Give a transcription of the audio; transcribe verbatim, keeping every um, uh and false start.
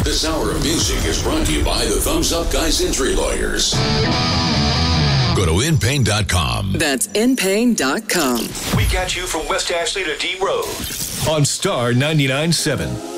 This hour of music is brought to you by the Thumbs Up Guys Injury Lawyers. Go to in pain dot com. That's in pain dot com. We got you from West Ashley to D Road on Star ninety-nine point seven.